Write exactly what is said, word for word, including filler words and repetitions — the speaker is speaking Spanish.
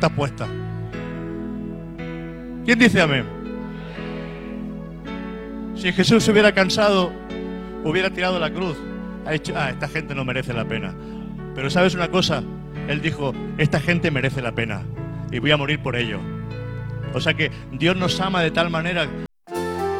está puesta. ¿Quién dice amén? Si Jesús se hubiera cansado, hubiera tirado la cruz, ha dicho, ah, esta gente no merece la pena. Pero ¿sabes una cosa? Él dijo, esta gente merece la pena y voy a morir por ello. O sea que Dios nos ama de tal manera